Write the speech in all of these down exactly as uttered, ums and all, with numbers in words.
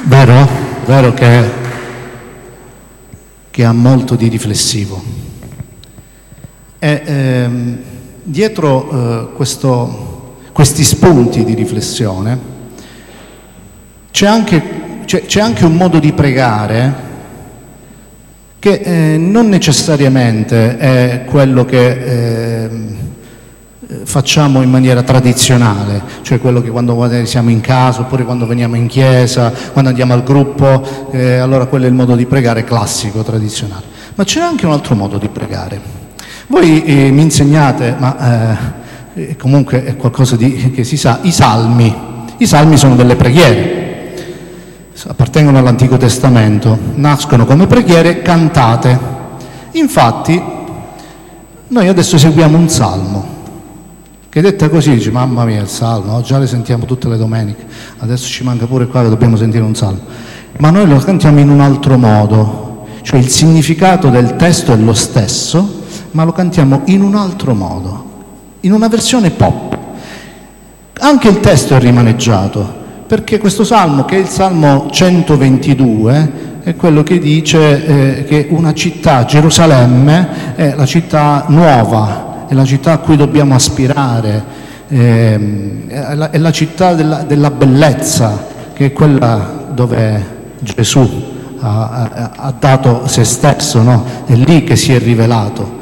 Vero? Vero che, che ha molto di riflessivo. E ehm, dietro eh, questo, questi spunti di riflessione c'è anche, c'è, c'è anche un modo di pregare che eh, non necessariamente è quello che eh, facciamo in maniera tradizionale, cioè quello che quando siamo in casa oppure quando veniamo in chiesa, quando andiamo al gruppo, eh, allora quello è il modo di pregare classico, tradizionale. Ma c'è anche un altro modo di pregare. Voi eh, mi insegnate, ma eh, comunque è qualcosa di, che si sa, i salmi. I salmi sono delle preghiere, appartengono all'Antico Testamento, nascono come preghiere cantate. Infatti noi adesso seguiamo un salmo che detta così dice: mamma mia, il salmo, già le sentiamo tutte le domeniche, adesso ci manca pure qua che dobbiamo sentire un salmo, ma noi lo cantiamo in un altro modo, cioè il significato del testo è lo stesso, ma lo cantiamo in un altro modo, in una versione pop. Anche il testo è rimaneggiato, perché questo salmo, che è il salmo centoventidue, è quello che dice eh, che una città, Gerusalemme, è la città nuova, è la città a cui dobbiamo aspirare, eh, è, la, è la città della, della bellezza, che è quella dove Gesù ha, ha, ha dato se stesso, no? È lì che si è rivelato.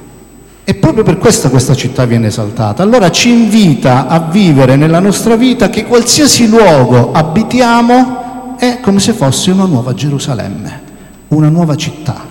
E proprio per questo questa città viene esaltata. Allora ci invita a vivere nella nostra vita che qualsiasi luogo abitiamo è come se fosse una nuova Gerusalemme, una nuova città.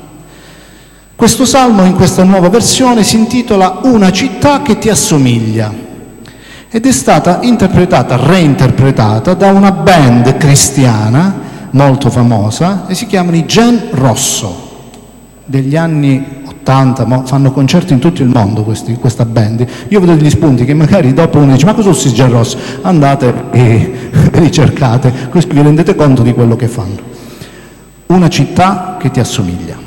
Questo salmo in questa nuova versione si intitola Una città che ti assomiglia ed è stata interpretata, reinterpretata da una band cristiana molto famosa e si chiamano i Gen Rosso, degli anni ottanta, fanno concerti in tutto il mondo questi, questa band. Io vedo degli spunti che magari dopo uno dice: ma cosa sono i Gen Rosso? Andate e ricercate, così vi rendete conto di quello che fanno. Una città che ti assomiglia.